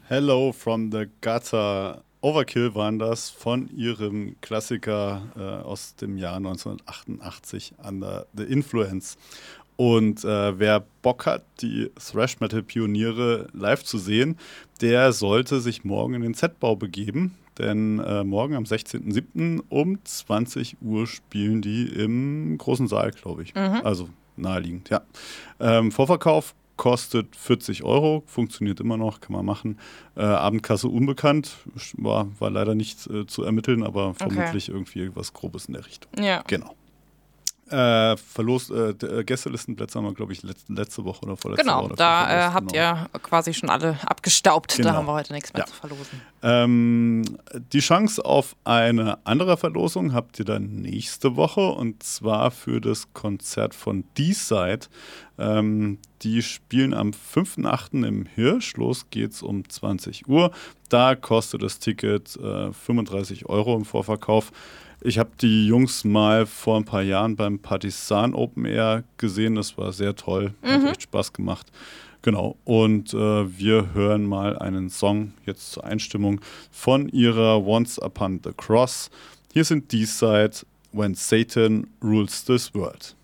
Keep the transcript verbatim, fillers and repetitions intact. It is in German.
Hello from the Gutter. Overkill waren das von ihrem Klassiker äh, aus dem Jahr neunzehnhundertachtundachtzig, Under the Influence. Und äh, wer Bock hat, die Thrash-Metal-Pioniere live zu sehen, der sollte sich morgen in den Z-Bau begeben. Denn äh, morgen am sechzehnten siebten um zwanzig Uhr spielen die im großen Saal, glaube ich. Mhm. Also naheliegend, ja. Ähm, Vorverkauf kostet vierzig Euro, funktioniert immer noch, kann man machen. Äh, Abendkasse unbekannt, war, war leider nicht äh, zu ermitteln, aber vermutlich irgendwie was Grobes in der Richtung. Ja. Genau. Äh, verlost, äh, d- Gästelistenplätze haben wir, glaube ich, letzte, letzte Woche oder vorletzte Genau, Woche. da verlost, äh, habt genau. ihr quasi schon alle abgestaubt. Genau. Da haben wir heute nichts mehr Ja. zu verlosen. Ähm, die Chance auf eine andere Verlosung habt ihr dann nächste Woche, und zwar für das Konzert von D-Side. Ähm, die spielen am fünften achten im Hirsch. Los geht's um zwanzig Uhr. Da kostet das Ticket äh, fünfunddreißig Euro im Vorverkauf. Ich habe die Jungs mal vor ein paar Jahren beim Partisan Open Air gesehen. Das war sehr toll. Hat Mhm. echt Spaß gemacht. Genau. Und äh, wir hören mal einen Song jetzt zur Einstimmung von ihrer Once Upon the Cross. Hier sind D-Side, When Satan Rules This World.